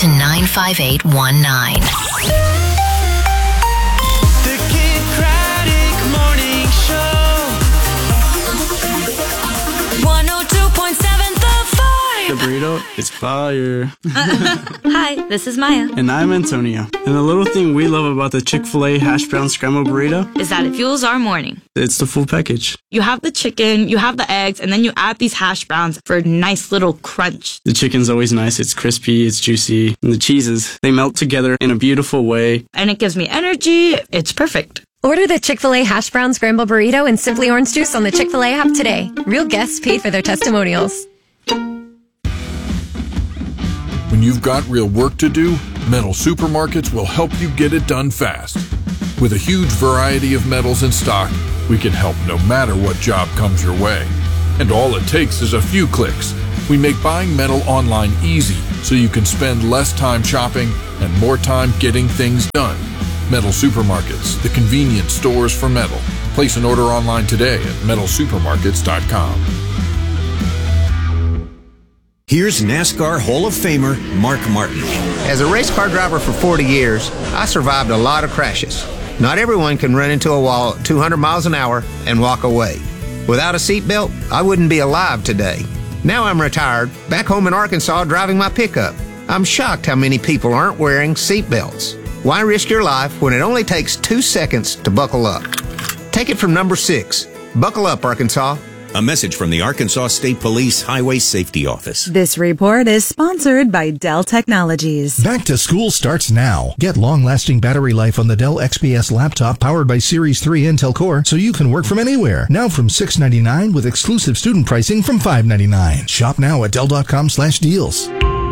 to 95819. The Kid Craddock Morning Show. 102.7 The Vibe. The burrito is fire. Hi, this is Maya. And I'm Antonio. And the little thing we love about the Chick-fil-A hash brown scrambled burrito Is that it fuels our morning. it's the full package. You have the chicken, you have the eggs, and then you add these hash browns for a nice little crunch. The chicken's always nice. It's crispy, it's juicy. And the cheeses, they melt together in a beautiful way. And it gives me energy. It's perfect. Order the Chick-fil-A Hash Brown Scramble Burrito and Simply Orange Juice on the Chick-fil-A app today. Real guests paid for their testimonials. When you've got real work to do, Metal Supermarkets will help you get it done fast. With a huge variety of metals in stock, we can help no matter what job comes your way. And all it takes is a few clicks. We make buying metal online easy so you can spend less time shopping and more time getting things done. Metal Supermarkets, the convenience stores for metal. Place an order online today at metalsupermarkets.com. Here's NASCAR Hall of Famer Mark Martin. As a race car driver for 40 years, I survived a lot of crashes. Not everyone can run into a wall at 200 miles an hour and walk away. Without a seatbelt, I wouldn't be alive today. Now I'm retired, back home in Arkansas driving my pickup. I'm shocked how many people aren't wearing seatbelts. Why risk your life when it only takes 2 seconds to buckle up? Take it from number 6. Buckle up, Arkansas. A message from the Arkansas State Police Highway Safety Office. This report is sponsored by Dell Technologies. Back to school starts now. Get long-lasting battery life on the Dell XPS laptop powered by Series 3 Intel Core so you can work from anywhere. Now from $699 with exclusive student pricing from $599. Shop now at Dell.com/deals.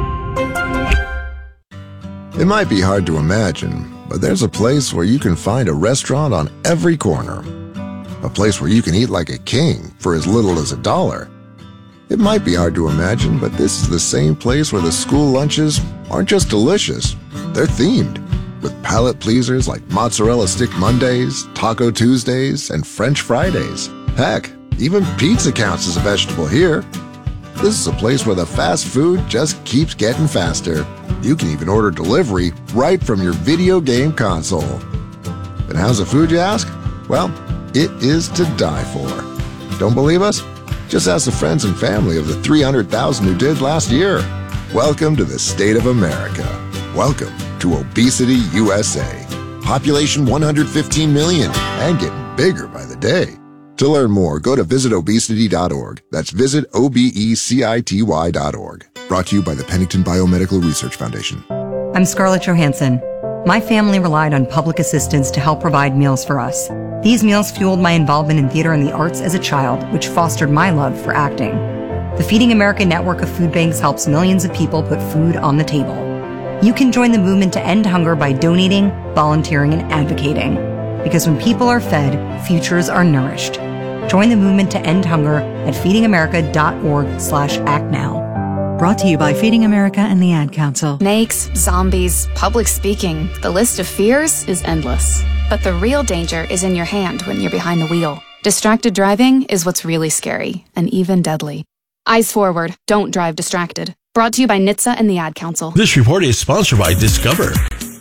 It might be hard to imagine, but there's a place where you can find a restaurant on every corner. A place where you can eat like a king for as little as $1. It might be hard to imagine, but this is the same place where the school lunches aren't just delicious, they're themed, with palate pleasers like Mozzarella Stick Mondays, Taco Tuesdays, and French Fridays. Heck, even pizza counts as a vegetable here. This is a place where the fast food just keeps getting faster. You can even order delivery right from your video game console. And how's the food, you ask? Well, it is to die for. Don't believe us? Just ask the friends and family of the 300,000 who did last year. Welcome to the state of America. Welcome to Obesity USA. Population 115 million and getting bigger by the day. To learn more, go to visitobesity.org. That's visitobecity.org. Brought to you by the Pennington Biomedical Research Foundation. I'm Scarlett Johansson. My family relied on public assistance to help provide meals for us. These meals fueled my involvement in theater and the arts as a child, which fostered my love for acting. The Feeding America network of food banks helps millions of people put food on the table. You can join the movement to end hunger by donating, volunteering, and advocating. Because when people are fed, futures are nourished. Join the movement to end hunger at feedingamerica.org/actnow. Brought to you by Feeding America and the Ad Council. Snakes, zombies, public speaking. The list of fears is endless. But the real danger is in your hand when you're behind the wheel. Distracted driving is what's really scary and even deadly. Eyes forward. Don't drive distracted. Brought to you by NHTSA and the Ad Council. This report is sponsored by Discover.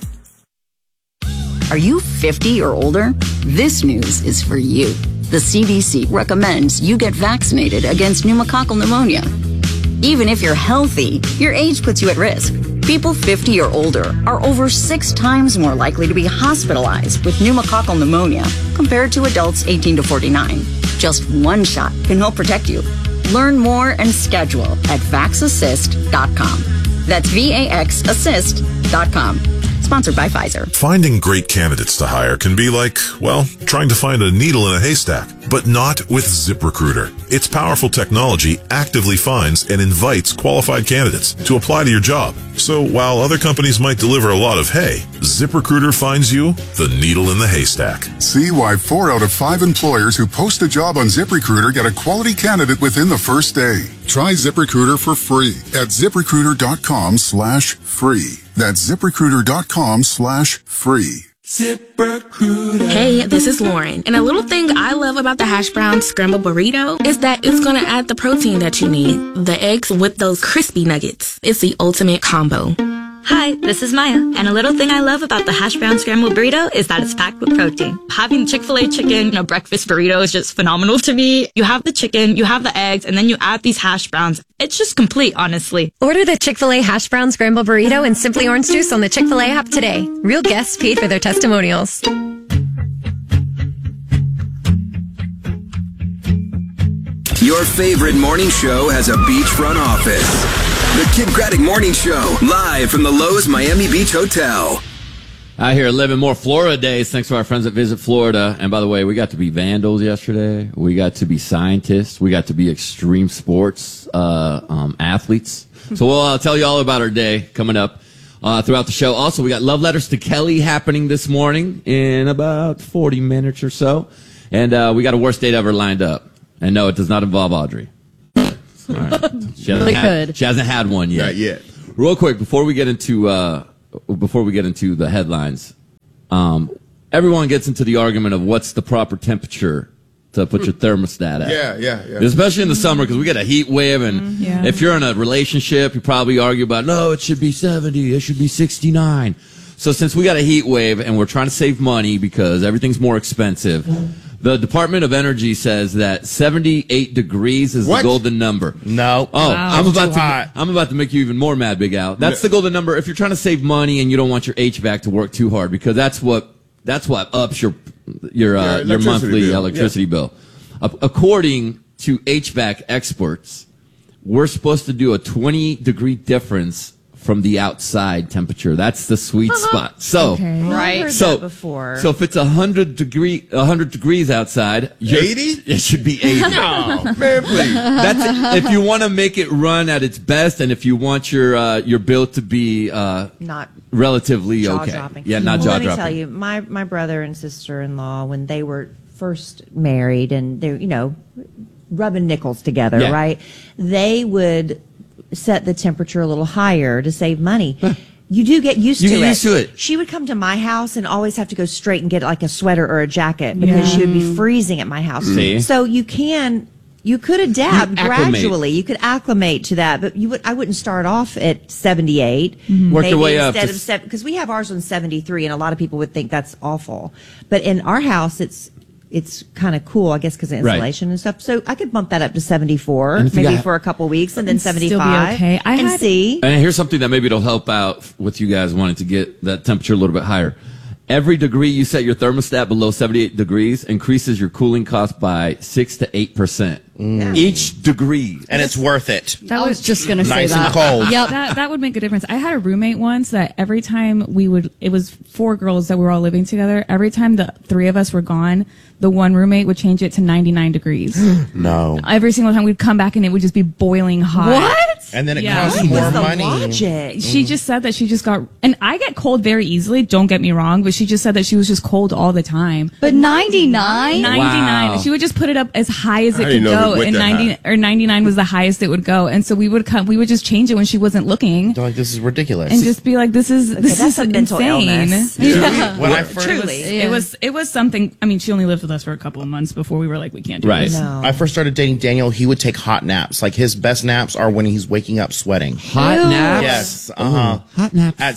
Are you 50 or older? This news is for you. The CDC recommends you get vaccinated against pneumococcal pneumonia. Even if you're healthy, your age puts you at risk. People 50 or older are over 6 times more likely to be hospitalized with pneumococcal pneumonia compared to adults 18 to 49. Just one shot can help protect you. Learn more and schedule at vaxassist.com. That's VAXassist.com. Sponsored by Pfizer. Finding great candidates to hire can be like, well, trying to find a needle in a haystack, but not with ZipRecruiter. Its powerful technology actively finds and invites qualified candidates to apply to your job. So while other companies might deliver a lot of hay, ZipRecruiter finds you the needle in the haystack. See why 4 out of 5 employers who post a job on ZipRecruiter get a quality candidate within the first day. Try ZipRecruiter for free at ZipRecruiter.com/free. That's ZipRecruiter.com/free. ZipRecruiter. Hey, this is Lauren. And a little thing I love about the hash brown scrambled burrito is that it's going to add the protein that you need. The eggs with those crispy nuggets. It's the ultimate combo. Hi, this is Maya, and a little thing I love about the hash brown scrambled burrito is that it's packed with protein. Having Chick-fil-A chicken, breakfast burrito is just phenomenal to me. You have the chicken, you have the eggs, and then you add these hash browns. It's just complete, honestly. Order the Chick-fil-A hash brown scramble burrito and Simply Orange Juice on the Chick-fil-A app today. Real guests paid for their testimonials. Your favorite morning show has a beachfront office. The Kid Craddock Morning Show, live from the Lowe's Miami Beach Hotel. Out here living more Florida days, thanks to our friends at Visit Florida. And by the way, we got to be vandals yesterday. We got to be scientists. We got to be extreme sports athletes. So we'll tell you all about our day coming up throughout the show. Also, we got Love Letters to Kelly happening this morning in about 40 minutes or so. And we got a worst date ever lined up. And no, it does not involve Audrey. All right. She hasn't had one yet. Not yet. Real quick, before we get into the headlines, everyone gets into the argument of what's the proper temperature to put your thermostat at. Yeah. Especially in the summer, because we get a heat wave, and if you're in a relationship, you probably argue about, no, it should be 70, it should be 69. So since we got a heat wave and we're trying to save money because everything's more expensive, the Department of Energy says that 78 degrees is the golden number. No. Oh, Wow. I'm about to make you even more mad, Big Al. That's the golden number if you're trying to save money and you don't want your HVAC to work too hard, because that's what ups your monthly electricity bill. According to HVAC experts, we're supposed to do a 20-degree difference from the outside temperature. That's the sweet spot. So, Right. So, before. so if it's 100 degrees outside, 80? It should be 80. No, man, please. That's if you want to make it run at its best, and if you want your bill to be Not relatively okay. jaw-dropping. Yeah, not Well, jaw-dropping. Let me tell you, my brother and sister-in-law, when they were first married and they're, rubbing nickels together, Yeah. right? They would set the temperature a little higher to save money. You do get used to it. You get used to it. She would come to my house and always have to go straight and get like a sweater or a jacket because she would be freezing at my house. See? So you could adapt You acclimate. gradually. You could acclimate to that, but I wouldn't start off at 78. Work your way up instead to of 7, because we have ours on 73, and a lot of people would think that's awful. But in our house, it's kind of cool, I guess, because of Right. insulation and stuff. So I could bump that up to 74, And if you maybe got- for a couple weeks, and then Still be 75. okay. And see. And here's something that maybe it'll help out with you guys wanting to get that temperature a little bit higher. Every degree you set your thermostat below 78 degrees increases your cooling cost by 6 to 8%. Each degree. And it's worth it. I was just going to say Nice that. and cold. Yep. That would make a difference. I had a roommate once that every time it was 4 girls that were all living together. Every time the 3 of us were gone, the one roommate would change it to 99 degrees. No. Every single time we'd come back and it would just be boiling hot. What? And then it Yeah. costs What more was the money. logic? She just said that she just got, and I get cold very easily, don't get me wrong, but she just said that she was just cold all the time. But 99? 99. Wow. She would just put it up as high as it I could didn't know go, it went and that 90 or 99 was the highest it would go. And so we would just change it when she wasn't looking, They're like, this is ridiculous. and just be like, "This is that's a mental insane." illness. Yeah. When I first, Truly. It was something. I mean, she only lived with us for a couple of months before we were like, we can't do Right. this. No. I first started dating Daniel, he would take hot naps. Like his best naps are when he's waking up sweating. Hot naps? Yes. Hot naps. At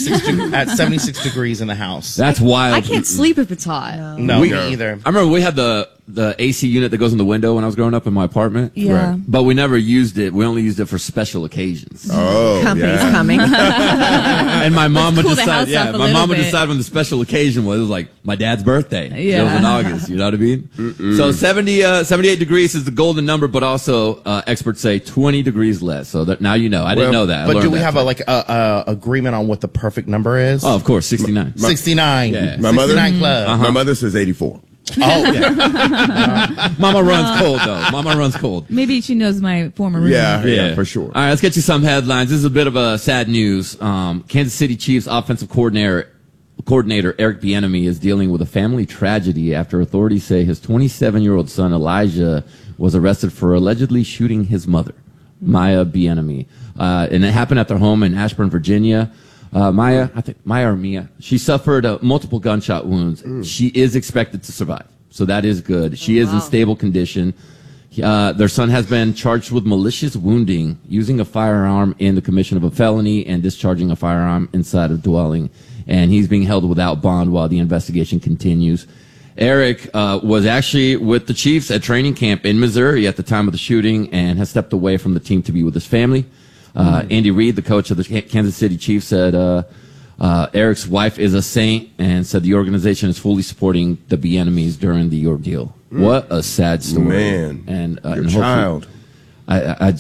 76 degrees in the house. That's wild. I can't sleep if it's hot. No, me either. I remember we had the AC unit that goes in the window when I was growing up in my apartment. Yeah. But we never used it. We only used it for special occasions. Oh, Company's coming. And my mom would cool the decide. house up a My little mom would bit. decide when the special occasion was. It was like my dad's birthday. Yeah. It was in August. You know what I mean? So 78 degrees is the golden number, but also experts say 20 degrees less. So that now you know. I didn't know that. I But do learned we that have today. a agreement on what the perfect number is? Oh, of course, 69. 69. Yeah. My mother, 69 club. My mother says 84. Oh, yeah. Mama runs cold though. Mama runs cold. Maybe she knows my former roommate. Yeah, for sure. All right, let's get you some headlines. This is a bit of a sad news. Kansas City Chiefs offensive coordinator Eric Bieniemy is dealing with a family tragedy after authorities say his 27-year-old son Elijah was arrested for allegedly shooting his mother, Maya Bieniemy, and it happened at their home in Ashburn, Virginia. Maya, she suffered multiple gunshot wounds. She is expected to survive, so that is good. She is in stable condition. Their son has been charged with malicious wounding, using a firearm in the commission of a felony, and discharging a firearm inside a dwelling. And he's being held without bond while the investigation continues. Eric was actually with the Chiefs at training camp in Missouri at the time of the shooting and has stepped away from the team to be with his family. Andy Reid, the coach of the Kansas City Chiefs, said Eric's wife is a saint and said the organization is fully supporting the Bieniemys during the ordeal. What a sad story. Man. And your child. I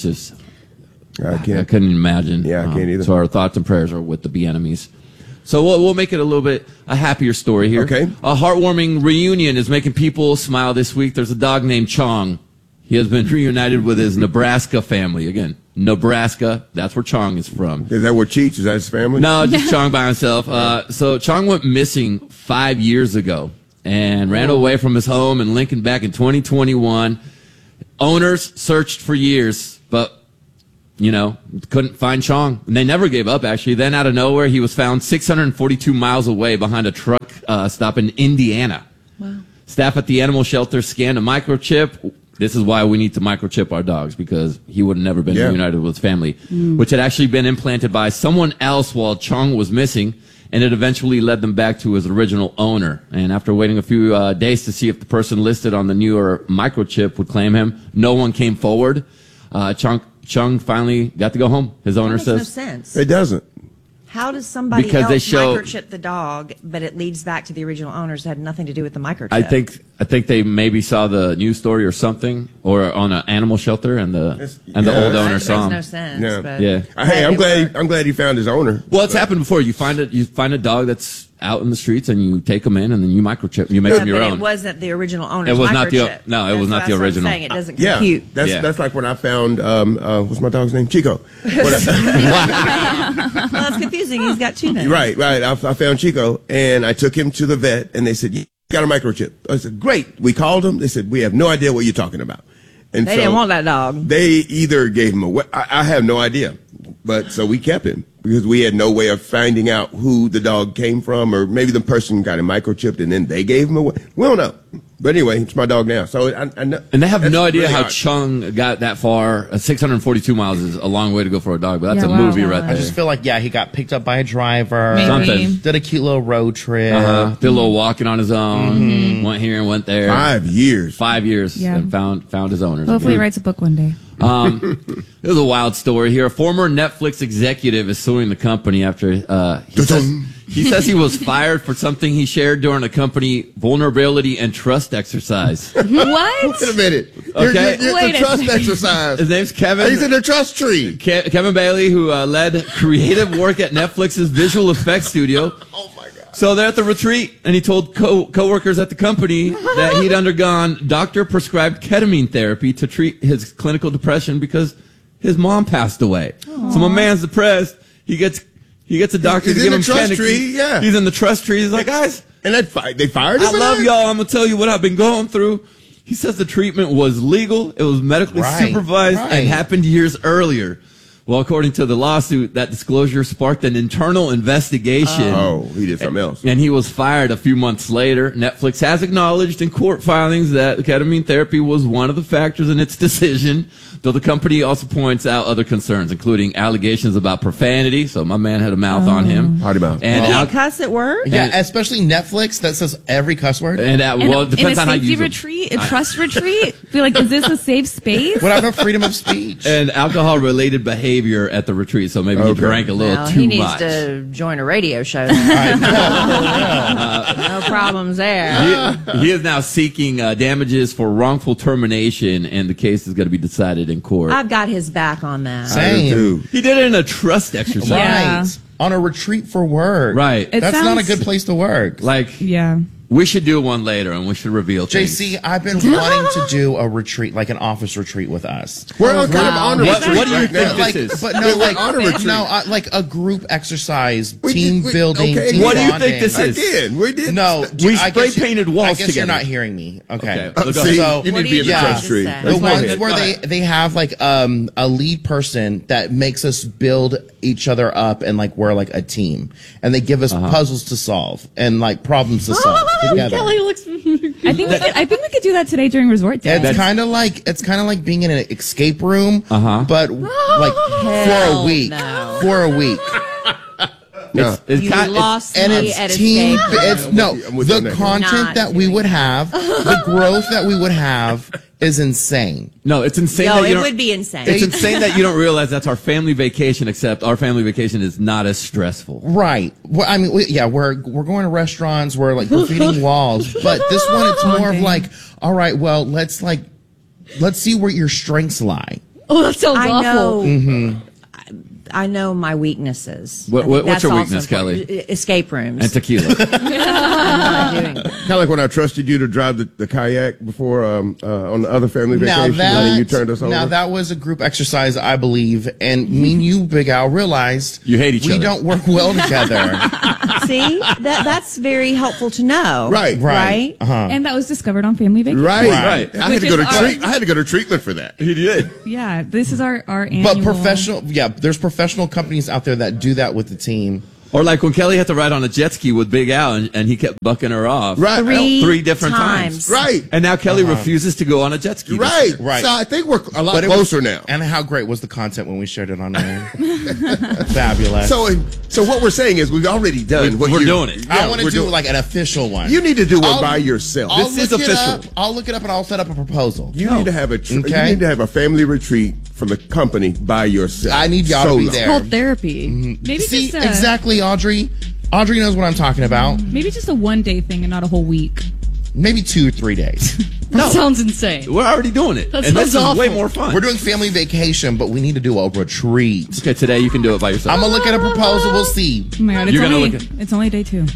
couldn't imagine. Yeah, I can't either. So our thoughts and prayers are with the Bieniemys. So we'll make it a little bit a happier story here. Okay. A heartwarming reunion is making people smile this week. There's a dog named Chong. He has been reunited with his Nebraska family. Again, Nebraska, that's where Chong is from. Is that where Cheech is? That his family? No, just Chong by himself. So Chong went missing 5 years ago and ran away from his home in Lincoln back in 2021. Owners searched for years, but couldn't find Chong. And they never gave up, actually. Then out of nowhere, he was found 642 miles away behind a truck stop in Indiana. Wow. Staff at the animal shelter scanned a microchip. This is why we need to microchip our dogs, because he would have never been reunited with his family, which had actually been implanted by someone else while Chong was missing, and it eventually led them back to his original owner. And after waiting a few days to see if the person listed on the newer microchip would claim him, no one came forward. Chung finally got to go home. His owner says, That makes no sense. It doesn't. How does somebody Because else they show- microchip the dog, but it leads back to the original owners that had nothing to do with the microchip? I think they maybe saw the news story or something, or on an animal shelter, and the old owner saw him. That makes no sense. Yeah. But Yeah. Hey, I'm glad he found his owner. Well, it's happened before. You find a dog that's out in the streets, and you take them in, and then you microchip. You make them your but own. it wasn't the original owner's It was not the- microchip. no, it was not That's the what I'm original. saying. It doesn't Yeah, compute. that's like when I found what's my dog's name? Chico. Well, that's confusing. He's got two names. Right. I found Chico, and I took him to the vet, and they said, "You got a microchip." I said, "Great." We called them. They said, "We have no idea what you're talking about." And They didn't want that dog. They either gave him away. I have no idea, but so we kept him because we had no way of finding out who the dog came from, or maybe the person got him microchipped and then they gave him away. We don't know. But anyway, it's my dog now. So I know. And they have that's no idea really how hard. Chung got that far. 642 miles is a long way to go for a dog, but that's Yeah, a wow. movie right there. I just feel like, he got picked up by a driver. Maybe. Something. Did a cute little road trip. Did a little walking on his own. Went here and went there. 5 years. 5 years. Yeah. And found his owners. Hopefully he writes a book one day. There's a wild story here. A former Netflix executive is suing the company after he says he was fired for something he shared during a company vulnerability and trust exercise. What? Wait a minute. Okay. You're Wait the a trust second. exercise. His name's Kevin. He's in the trust tree. Kevin Bailey, who led creative work at Netflix's visual effects studio. Oh my God. So they're at the retreat, and he told co-workers at the company that he'd undergone doctor-prescribed ketamine therapy to treat his clinical depression because his mom passed away. So my man's depressed. He gets a doctor He's to give in him the trust ketamine. tree, yeah. He's in the trust tree. He's like, guys, And they fired him. I for love that? y'all. I'm gonna tell you what I've been going through. He says the treatment was legal. It was medically Right, supervised right. and happened years earlier. Well, according to the lawsuit, that disclosure sparked an internal investigation. Oh, he did something else. And he was fired a few months later. Netflix has acknowledged in court filings that ketamine therapy was one of the factors in its decision, though the company also points out other concerns, including allegations about profanity. So my man had a mouth on him. Potty mouth. And Can't cuss at work? Yeah, especially Netflix that says every cuss word. it In depends a on how you safety use them. retreat, a trust retreat. Feel like, is this a safe space? What about freedom of speech? And alcohol-related behavior at the retreat, so maybe he drank a little Well, too he needs much. to join a radio show. then. No problems there. He is now seeking damages for wrongful termination, and the case is going to be decided in court. I've got his back on that. Same. He did it in a trust exercise. Yeah. Right. On a retreat for work. Right. It That's not a sounds- good place to work. Like, Yeah. we should do one later, and we should reveal things. JC, I've been wanting to do a retreat, like an office retreat with us. We're on kind of on a What retreat do you right think now. this Like, is? but no, We're on a retreat. like a group exercise, We team did- building. okay. Team What do you bonding. think this is? We did. No, We I guess spray-painted you- walls I guess together. you're not hearing me. Okay. Okay. See, So- you need to be in the Yeah. trust tree. The The Let's go ones ahead. where they have like a lead person that makes us build each other up and like we're like a team, and they give us puzzles to solve and like problems to solve together. Kelly looks I think we could do that today during resort day. It's kind of like being in an escape room, but like for a week. No. For a week. You lost and me it's at team. escape room. It's the content that we would have, the growth that we would have is insane. No, it's insane. No, that you it don't- would be insane. It's insane that you don't realize that's our family vacation. Except our family vacation is not as stressful. Right. Well, I mean, we're going to restaurants, we're like graffitiing walls, but this one it's more of like, all right, well, let's see where your strengths lie. Oh, that sounds I awful. know. Mm-hmm. I know my weaknesses. What's That's your also weakness, important. Kelly? Escape rooms. And tequila. I'm not doing that. Kind of like when I trusted you to drive the kayak before on the other family vacation, and you turned us over. Now that was a group exercise, I believe, and me and you, Big Al, realized you hate each other. We don't work well together. See, that's very helpful to know. Right. Uh-huh. And that was discovered on family vacation. Right. I had to go to Which is I had to go to treatment for that. He did. Yeah, this is our annual. But there's professional companies out there that do that with the team. Or like when Kelly had to ride on a jet ski with Big Al and he kept bucking her off. Right. Three different times. Right. And now Kelly refuses to go on a jet ski. Right. Right. So I think we're a lot But closer now. And how great was the content when we shared it on air? Fabulous. So what we're saying is we've already done what We're you- doing it. I want to we're do doing- like an official one. You need to do one by yourself. I'll This is look it official. up. I'll look it up and I'll set up a proposal. You need to have you Okay. need to have a family retreat from the company by yourself. I need y'all to be Solo. there. called therapy. Maybe See, just exactly, Audrey. Audrey knows what I'm talking about. Maybe just a 1 day thing and not a whole week. Maybe 2 or 3 days. That sounds insane. We're already doing it. That And this is sounds way awful. more fun. We're doing family vacation, but we need to do a retreat. Okay, today you can do it by yourself. I'm going to look at a proposal. We'll see. Oh my God, You're gonna look at- it's only day 2.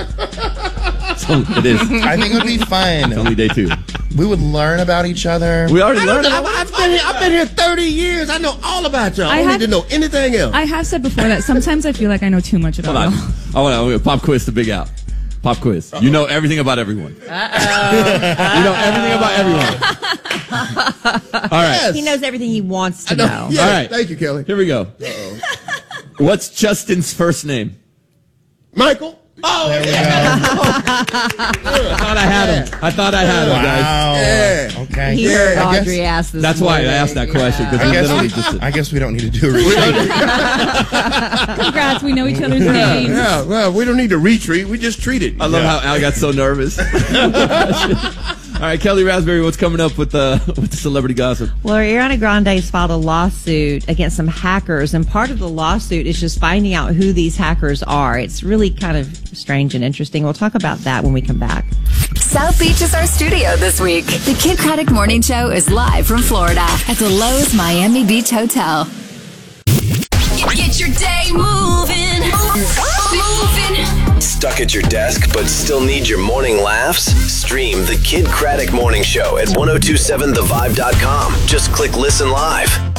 It is. I think it would be fun. It's only day 2. We would learn about each other. We already learned it. I've been here 30 years. I know all about y'all. I don't need to know anything else. I have said before that sometimes I feel like I know too much about Hold on. y'all. I want to pop quiz to Big Al. Pop quiz. You know everything about everyone. You know everything about everyone. All right. He knows everything he wants to know. Yeah, All right. Thank you, Kelly. Here we go. What's Justin's first name? Michael. Oh, there we go. I thought I had him. I thought I had him, guys. Wow. Yeah. Okay. He heard I guess- Audrey ask this. That's why I morning. asked that question because I guess we don't need to do a retreat. Congrats, we know each other's names. Yeah, well, we don't need to retreat. We just treat it. I love how Al got so nervous. All right, Kelly Raspberry, what's coming up with the celebrity gossip? Well, Ariana Grande's filed a lawsuit against some hackers, and part of the lawsuit is just finding out who these hackers are. It's really kind of strange and interesting. We'll talk about that when we come back. South Beach is our studio this week. The Kid Craddock Morning Show is live from Florida at the Lowe's Miami Beach Hotel. Get your day moving. Stuck at your desk but still need your morning laughs? Stream the Kid Craddock Morning Show at 1027thevibe.com. Just click listen live.